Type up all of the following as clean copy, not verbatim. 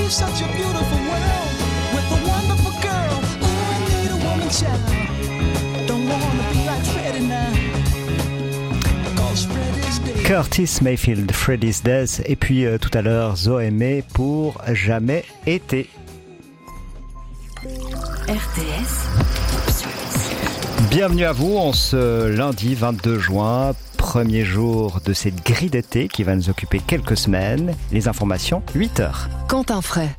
such a beautiful world with a wonderful girl. Ooh, I need a woman child. Don't wanna be like Freddie now. Cause Freddie's dead. Curtis Mayfield, Freddy's Death, et puis tout à l'heure Zoémé pour Jamais été. RTS. Bienvenue à vous en ce lundi 22 juin, premier jour de cette grille d'été qui va nous occuper quelques semaines. Les informations, 8h. Quentin Fray.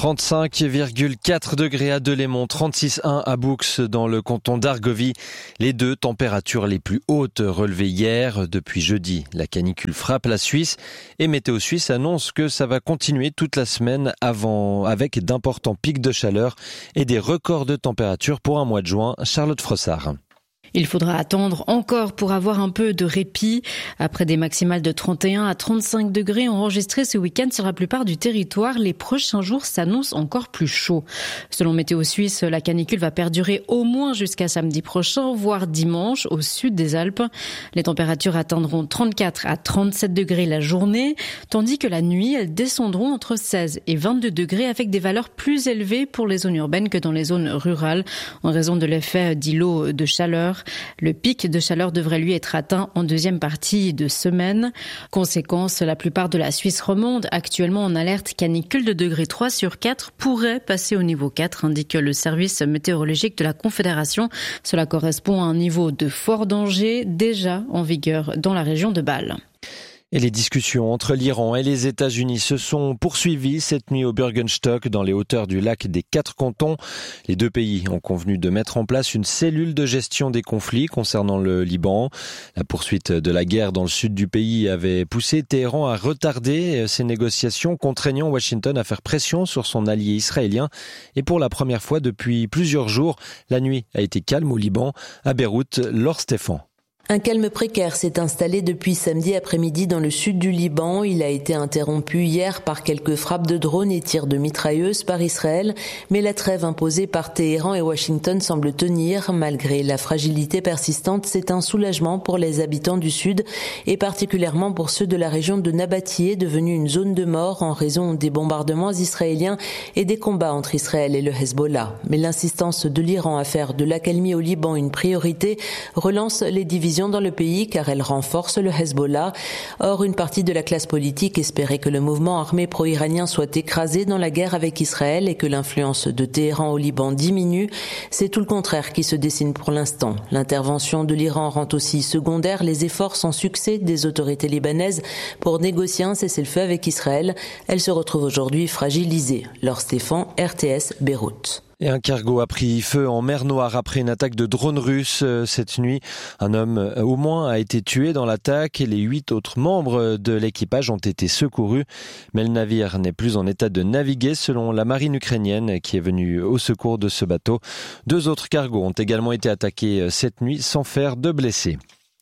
35,4 degrés à Delémont, 36,1 à Boux dans le canton d'Argovie. Les deux températures les plus hautes relevées hier. Depuis jeudi, la canicule frappe la Suisse et Météo Suisse annonce que ça va continuer toute la semaine avec d'importants pics de chaleur et des records de température pour un mois de juin. Charlotte Frossard. Il faudra attendre encore pour avoir un peu de répit. Après des maximales de 31 à 35 degrés enregistrés ce week-end sur la plupart du territoire, les prochains jours s'annoncent encore plus chauds. Selon Météo Suisse, la canicule va perdurer au moins jusqu'à samedi prochain, voire dimanche au sud des Alpes. Les températures atteindront 34 à 37 degrés la journée, tandis que la nuit, elles descendront entre 16 et 22 degrés avec des valeurs plus élevées pour les zones urbaines que dans les zones rurales, en raison de l'effet d'îlot de chaleur. Le pic de chaleur devrait lui être atteint en deuxième partie de semaine. Conséquence, la plupart de la Suisse romande, actuellement en alerte canicule de degré 3 sur 4, pourrait passer au niveau 4, indique le service météorologique de la Confédération. Cela correspond à un niveau de fort danger déjà en vigueur dans la région de Bâle. Et les discussions entre l'Iran et les États-Unis se sont poursuivies cette nuit au Bürgenstock, dans les hauteurs du lac des 4 cantons. Les deux pays ont convenu de mettre en place une cellule de gestion des conflits concernant le Liban. La poursuite de la guerre dans le sud du pays avait poussé Téhéran à retarder ses négociations, contraignant Washington à faire pression sur son allié israélien. Et pour la première fois depuis plusieurs jours, la nuit a été calme au Liban. À Beyrouth, Laure Stéphane. Un calme précaire s'est installé depuis samedi après-midi dans le sud du Liban. Il a été interrompu hier par quelques frappes de drones et tirs de mitrailleuses par Israël. Mais la trêve imposée par Téhéran et Washington semble tenir. Malgré la fragilité persistante, c'est un soulagement pour les habitants du sud et particulièrement pour ceux de la région de Nabatieh, devenue une zone de mort en raison des bombardements israéliens et des combats entre Israël et le Hezbollah. Mais l'insistance de l'Iran à faire de l'accalmie au Liban une priorité relance les divisions dans le pays car elle renforce le Hezbollah. Or, une partie de la classe politique espérait que le mouvement armé pro-iranien soit écrasé dans la guerre avec Israël et que l'influence de Téhéran au Liban diminue. C'est tout le contraire qui se dessine pour l'instant. L'intervention de l'Iran rend aussi secondaire les efforts sans succès des autorités libanaises pour négocier un cessez-le-feu avec Israël. Elle se retrouve aujourd'hui fragilisée. Laure Stéphane, RTS, Beyrouth. Et un cargo a pris feu en mer Noire après une attaque de drones russes cette nuit. Un homme au moins a été tué dans l'attaque et les 8 autres membres de l'équipage ont été secourus. Mais le navire n'est plus en état de naviguer selon la marine ukrainienne qui est venue au secours de ce bateau. 2 autres cargos ont également été attaqués cette nuit sans faire de blessés.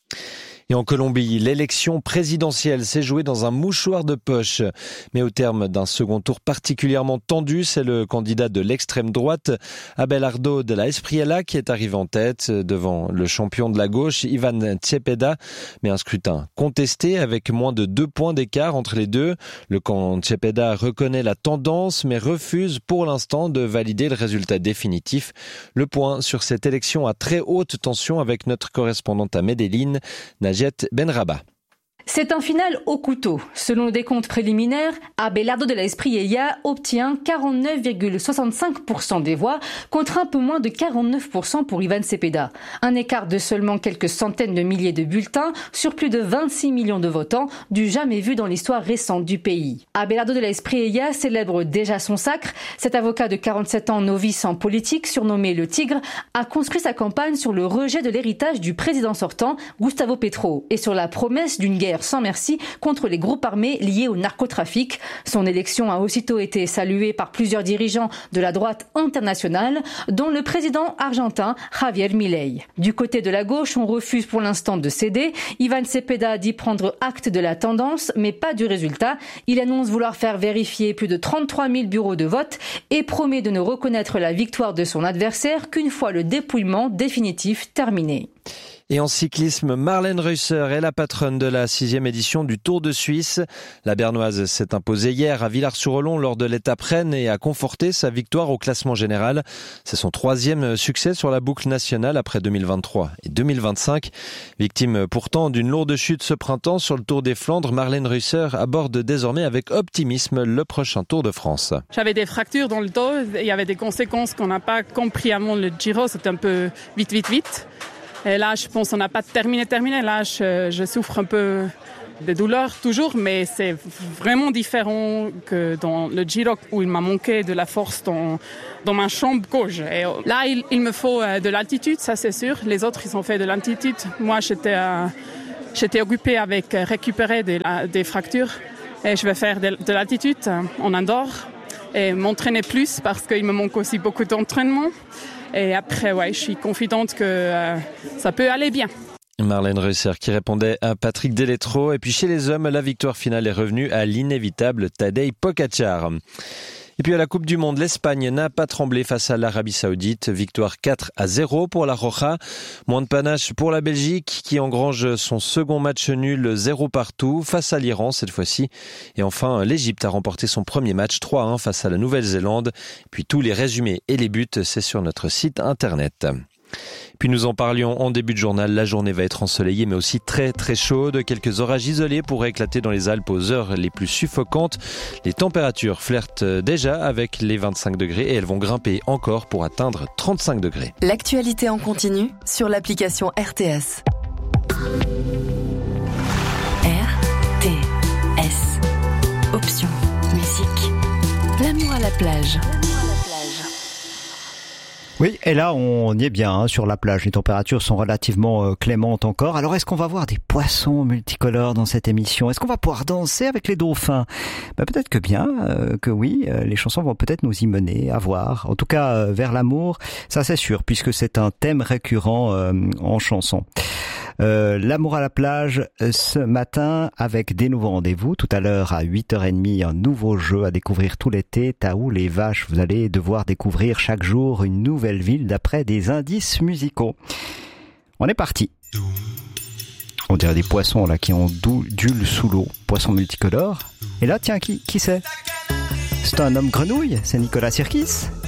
Et en Colombie, l'élection présidentielle s'est jouée dans un mouchoir de poche. Mais au terme d'un second tour particulièrement tendu, c'est le candidat de l'extrême droite, Abelardo de la Espriella, qui est arrivé en tête devant le champion de la gauche, Iván Cepeda. Mais un scrutin contesté avec moins de 2 points d'écart entre les deux. Le camp Cepeda reconnaît la tendance, mais refuse pour l'instant de valider le résultat définitif. Le point sur cette élection à très haute tension avec notre correspondante à Medellín, Najet Benraba. C'est un final au couteau. Selon le décompte préliminaire, Abelardo de la Espriella obtient 49,65% des voix contre un peu moins de 49% pour Iván Cepeda. Un écart de seulement quelques centaines de milliers de bulletins sur plus de 26 millions de votants, du jamais vu dans l'histoire récente du pays. Abelardo de la Espriella célèbre déjà son sacre. Cet avocat de 47 ans, novice en politique, surnommé le Tigre, a construit sa campagne sur le rejet de l'héritage du président sortant, Gustavo Petro, et sur la promesse d'une guerre sans merci contre les groupes armés liés au narcotrafic. Son élection a aussitôt été saluée par plusieurs dirigeants de la droite internationale, dont le président argentin Javier Milei. Du côté de la gauche, on refuse pour l'instant de céder. Iván Cepeda dit prendre acte de la tendance, mais pas du résultat. Il annonce vouloir faire vérifier plus de 33 000 bureaux de vote et promet de ne reconnaître la victoire de son adversaire qu'une fois le dépouillement définitif terminé. Et en cyclisme, Marlène Reusser est la patronne de la 6e édition du Tour de Suisse. La Bernoise s'est imposée hier à Villars-sur-Olon lors de l'étape Rennes et a conforté sa victoire au classement général. C'est son 3e succès sur la boucle nationale après 2023 et 2025. Victime pourtant d'une lourde chute ce printemps sur le Tour des Flandres, Marlène Reusser aborde désormais avec optimisme le prochain Tour de France. J'avais des fractures dans le dos, il y avait des conséquences qu'on n'a pas compris avant le Giro, c'était un peu vite. Et là, je pense qu'on n'a pas terminé. Là, je souffre un peu de douleurs toujours, mais c'est vraiment différent que dans le Giro où il m'a manqué de la force dans ma jambe gauche. Et là, il me faut de l'altitude, ça c'est sûr. Les autres, ils ont fait de l'altitude. Moi, j'étais occupée avec récupérer des fractures. Et je vais faire de l'altitude en Andorre et m'entraîner plus parce qu'il me manque aussi beaucoup d'entraînement. Et après, je suis confidente que ça peut aller bien. Marlène Reusser qui répondait à Patrick Deletro. Et puis chez les hommes, la victoire finale est revenue à l'inévitable Tadej Pogačar. Et puis à la Coupe du Monde, l'Espagne n'a pas tremblé face à l'Arabie Saoudite. Victoire 4-0 pour la Roja. Moins de panache pour la Belgique qui engrange son second match nul 0 partout face à l'Iran cette fois-ci. Et enfin, l'Égypte a remporté son premier match 3-1 face à la Nouvelle-Zélande. Puis tous les résumés et les buts, c'est sur notre site internet. Puis nous en parlions en début de journal, la journée va être ensoleillée mais aussi très très chaude. Quelques orages isolés pourraient éclater dans les Alpes aux heures les plus suffocantes. Les températures flirtent déjà avec les 25 degrés et elles vont grimper encore pour atteindre 35 degrés. L'actualité en continu sur l'application RTS. RTS. Option. Musique. L'amour à la plage. Oui, et là, on y est bien sur la plage. Les températures sont relativement clémentes encore. Alors, est-ce qu'on va voir des poissons multicolores dans cette émission? Est-ce qu'on va pouvoir danser avec les dauphins? Peut-être que bien, que oui. Les chansons vont peut-être nous y mener à voir. En tout cas, vers l'amour, ça c'est sûr, puisque c'est un thème récurrent en chanson. L'amour à la plage ce matin avec des nouveaux rendez-vous. Tout à l'heure à 8h30, un nouveau jeu à découvrir tout l'été. Taou les vaches, vous allez devoir découvrir chaque jour une nouvelle ville d'après des indices musicaux. On est parti. On dirait des poissons là qui ondulent sous l'eau. Poissons multicolores. Et là, tiens, qui c'est? C'est un homme grenouille, c'est Nicolas Sirkis.